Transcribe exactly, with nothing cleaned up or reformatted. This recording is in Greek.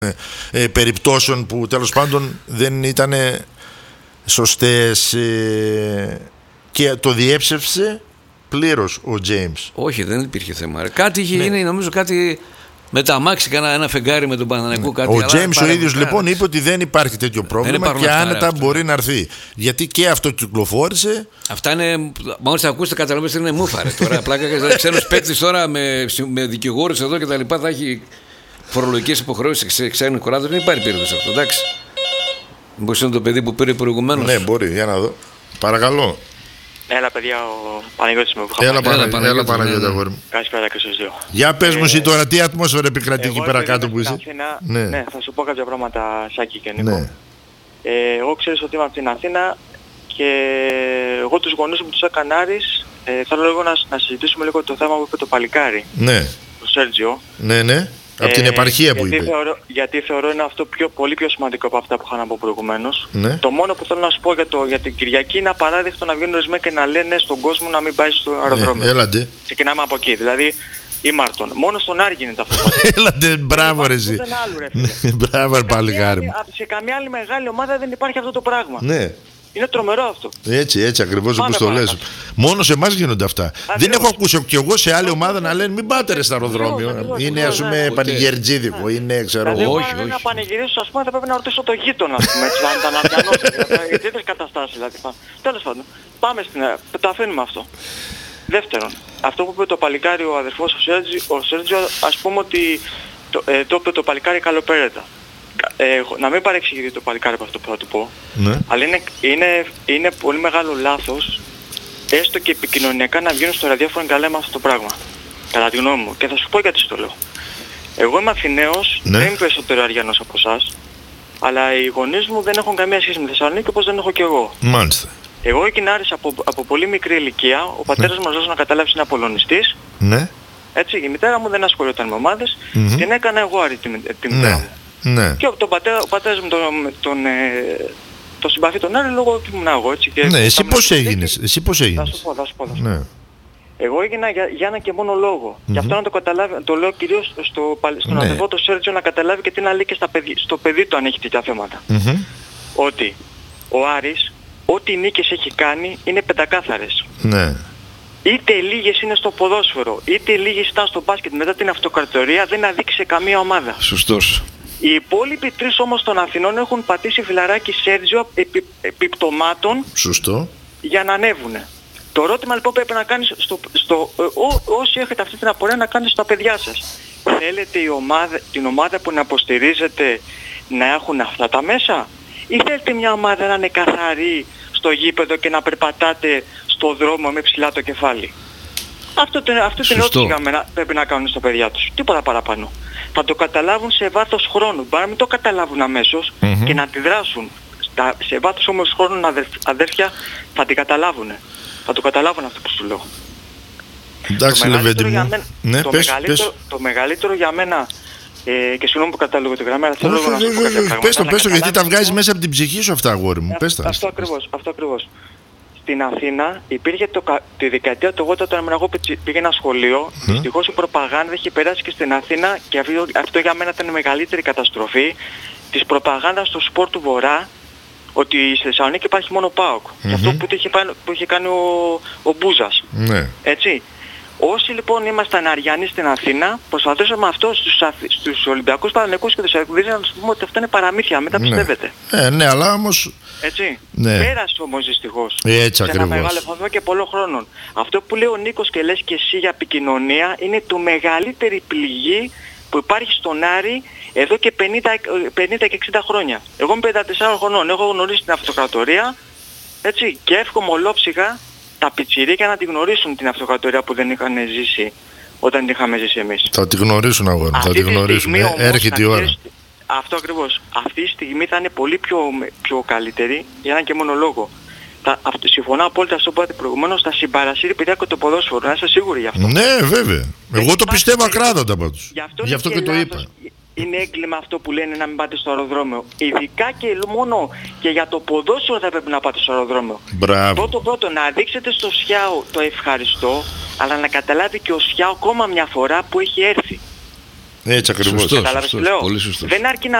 ε, περιπτώσεων που τέλος πάντων δεν ήταν σωστές ε, και το διέψευσε πλήρως ο James. Όχι, δεν υπήρχε θέμα. Κάτι είχε γίνει, ναι. νομίζω κάτι με τα αμάξι, κάνα ένα φεγγάρι με τον Παναθηναϊκό. Κάτι ο James ο ίδιος λοιπόν είπε ότι δεν υπάρχει τέτοιο πρόβλημα και άνετα αυτό, μπορεί να έρθει. Γιατί και αυτό κυκλοφόρησε. Αυτά είναι, μόλις τα ακούσετε καταλαβαίνετε είναι μούφαρε. Τώρα πλάκα ξένος παίκτης τώρα με, με δικηγόρους εδώ και τα λοιπά θα έχει φορολογικές υποχρεώσεις σε ξένο κοράδο. Δεν υπάρχει περίπτωση αυτό, εντάξει. Μήπως είναι το παιδί που πήρε προηγουμένως. Ναι, μπορεί, για να δω. Παρακαλώ. Έλα παιδιά, ο Παναγιώτης με που Έλα Παναγιώτη, αγόρι μου. Καλησπέρα και στους δύο. Για πες μου εσύ τώρα, τι ατμόσφαιρα επικρατεί εκεί πέρα κάτω που είσαι. Ναι. ναι, θα σου πω κάποια πράγματα, Σάκη και Νίκο. Ναι. Ε, εγώ ξέρεις ότι είμαι από την Αθήνα και εγώ τους γονείς μου τους έκανα Άρης. Ε, θέλω λίγο να, να συζητήσουμε λίγο το θέμα που είπε το παλικάρι. Ναι. Το Σέρτζιο. Ναι, ναι. Από την επαρχία που γιατί είπε. Θεωρώ, γιατί θεωρώ είναι αυτό πιο, πολύ πιο σημαντικό από αυτά που είχα να πω προηγουμένως. Ναι. Το μόνο που θέλω να σου πω για, το, για την Κυριακή είναι απαράδεκτο να βγαίνουν ορισμένοι και να λένε στον κόσμο να μην πάει στο αεροδρόμιο. Ναι, έλατε. Ξεκινάμε από εκεί. Δηλαδή, Ήμαρτον. Μόνο στον Άρη γίνεται αυτό. Έλατε, μπράβο ρε εσύ. Μπράβο παλικάρι. Σε καμία άλλη μεγάλη ομάδα δεν υπάρχει αυτό το πράγμα. Ναι. Είναι τρομερό αυτό. Έτσι, έτσι ακριβώς όπως το λες. Μόνο σε εμάς γίνονται αυτά. Ακριβώς. Δεν έχω ακούσει κι εγώ σε άλλη ομάδα να λένε μην πάτε ρε στο αεροδρόμιο. Είναι ας πούμε πανηγερτζίδικο. Είναι ξέρω εγώ. Όχι, όχι. Να πανηγυρίσω, ας πούμε, θα πρέπει να ρωτήσω το γείτονα, ας πούμε, έτσι, αν τα αναδιανώσει. Γιατί τέτοιες καταστάσεις δηλαδή. Τέλος πάντων, πάμε στην. Το αφήνουμε αυτό. Δεύτερον, αυτό που είπε το παλικάρι ο αδερφός ο Σέρτζιο, ας πούμε ότι το, ε, το είπε το παλικάρι καλοπέραιτα. Ε, να μην παρεξηγηθεί το παλικάρι από αυτό που θα του πω, ναι. αλλά είναι, είναι, είναι πολύ μεγάλο λάθος, έστω και επικοινωνιακά, να βγαίνουν στο ραδιόφωνο και να λέμε αυτό το πράγμα. Κατά τη γνώμη μου. Και θα σου πω γιατί στο λέω. Εγώ είμαι Αθηναίος, ναι. δεν είμαι περισσότερο Αριανός από εσάς, αλλά οι γονείς μου δεν έχουν καμία σχέση με Θεσσαλονίκη όπως δεν έχω και εγώ. Μάλιστα. Εγώ εκινάρισα από, από πολύ μικρή ηλικία, ο πατέρας ναι. μου όσο να καταλάβει είναι απολωνιστής. Ναι. Έτσι, η μητέρα μου δεν ασχολιόταν με ομάδες, mm-hmm. την έκανα εγώ άρη τη, τη ναι. μητέρα μου. Ναι. Και τον πατέρα, ο πατέρας μου τον, τον, ε, τον συμπαθεί τον Άρη λόγω ότι ήμουν εγώ. Έτσι, και ναι, εσύ πώς έγινες, και... εσύ πώς έγινες. Θα σου πω, θα σου πω. Θα σου πω. Ναι. Εγώ έγινα για, για ένα και μόνο λόγο. Mm-hmm. Γι' αυτό να το καταλάβει, το λέω κυρίως στο, στον ναι. αδερφό του Σέρτζιο να καταλάβει και τι να λέει και στα παιδί, στο παιδί του αν έχει τέτοια θέματα. Mm-hmm. Ότι ο Άρης, ό,τι νίκες έχει κάνει είναι πεντακάθαρες. Ναι. Είτε λίγες είναι στο ποδόσφαιρο, είτε λίγες ήταν στο μπάσκετ μετά την αυτοκρατορία, δεν αδίκησε καμία ομάδα. Σωστός. Οι υπόλοιποι τρεις όμως των Αθηνών έχουν πατήσει φιλαράκι Σέρτζιο επί, επιπτωμάτων. Σωστό. Για να ανέβουνε. Το ερώτημα λοιπόν πρέπει να κάνεις στο, στο, ό, όσοι έχετε αυτή την απορία να κάνετε στα παιδιά σας. Θέλετε η ομάδα, την ομάδα που να υποστηρίζετε να έχουν αυτά τα μέσα, ή θέλετε μια ομάδα να είναι καθαρή στο γήπεδο και να περπατάτε στο δρόμο με ψηλά το κεφάλι. Αυτό, αυτό την ερώτηση για μένα πρέπει να κάνουν στα παιδιά τους. Τίποτα παραπάνω. Θα το καταλάβουν σε βάθος χρόνου. Μπορεί να μην το καταλάβουν αμέσως mm-hmm. και να αντιδράσουν. Στα, σε βάθος όμως χρόνου αδερφ, αδέρφια θα την καταλάβουν. Θα το καταλάβουν αυτό που σου λέω. Εντάξει, Λεβέντη μου. Μένα, ναι, το, πες, μεγαλύτερο, πες. το μεγαλύτερο για μένα, ε, και συγγνώμη που κατάλογο τη γραμμέρα, θέλω λίγο να σου πω κάποια πράγματα. Πες το, πες το, γιατί τα βγάζεις μέσα από την ψυχή σου αυτά, αγόρι μου. Πες τα. Αυτό ακριβώς, αυτό ακριβώς. Στην Αθήνα υπήρχε το, τη δεκαετία του ογδόντα όταν εγώ πήγαινα σχολείο, mm. δυστυχώς η προπαγάνδα είχε περάσει και στην Αθήνα και αυτό, αυτό για μένα ήταν η μεγαλύτερη καταστροφή της προπαγάνδας στο σπορ του Βορρά, ότι στη Θεσσαλονίκη υπάρχει μόνο ΠΑΟΚ. Mm-hmm. Και αυτό που είχε, που είχε κάνει ο, ο Μπούζας. Mm. Έτσι. Όσοι λοιπόν ήμασταν Αριανοί στην Αθήνα, προσπαθούσαμε αυτό στους, στους Ολυμπιακούς Παναθηναϊκούς και τους Ερυθρόλεπτους να τους πούμε ότι αυτά είναι παραμύθια, μην τα πιστεύετε. Ναι, ε, ναι, αλλά όμως... Έτσι. Ναι. Πέρασε όμως δυστυχώς. Έτσι σε ακριβώς. ένα μεγάλο φοβό και πολλών χρόνων. Αυτό που λέει ο Νίκος και λες και εσύ για επικοινωνία είναι το μεγαλύτερη πληγή που υπάρχει στον Άρη εδώ και πενήντα, πενήντα και εξήντα χρόνια. Εγώ είμαι πενήντα τεσσάρων χρονών, έχω γνωρίσει την αυτοκρατορία, έτσι, και εύχομαι ολόψυχα τα πιτσιρίκια να τη γνωρίσουν την αυτοκρατορία που δεν είχαν ζήσει όταν την είχαμε ζήσει εμείς. Θα τη γνωρίσουν, αγόρι, θα τη γνωρίσουν. Ε, έρχεται η ώρα. Ξέρεις, αυτό ακριβώς. Αυτή η στιγμή θα είναι πολύ πιο, πιο καλύτερη για έναν και μόνο λόγο. Τα, αυτό, συμφωνώ απόλυτα αυτό που είπατε προηγουμένως, θα συμπαρασύρει παιδιά και το ποδόσφαιρο, να είστε σίγουροι γι' αυτό. Ναι, βέβαια. Εγώ το πιστεύω ακράδαντα πάντως. Γι' αυτό, γι αυτό και, και το είπα. Είναι έγκλημα αυτό που λένε να μην πάτε στο αεροδρόμιο. Ειδικά και μόνο και για το ποδόσφαιρο θα πρέπει να πάτε στο αεροδρόμιο. Μπράβο. Πρώτο πρώτο να δείξετε στο Σιάο το ευχαριστώ, αλλά να καταλάβει και ο Σιάο ακόμα μια φορά που έχει έρθει. Έτσι ακριβώς. Σωστό, Κατάλαβες σωστός, τι λέω. πολύ σωστός. Δεν αρκεί να